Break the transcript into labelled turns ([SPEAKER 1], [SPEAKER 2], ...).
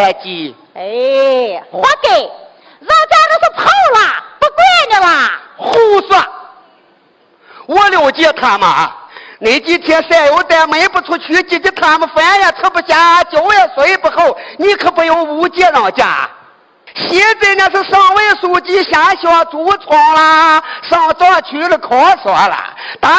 [SPEAKER 1] 业绩。
[SPEAKER 2] 哎，活该，人家都是跑了，不管你了。
[SPEAKER 1] 胡说！我了解他们，那几天晒油带没不出去，记记他们饭也吃不下，觉也睡不好，你可不要误解人家。现在那是省委书记下乡驻村了，上庄去了考说了。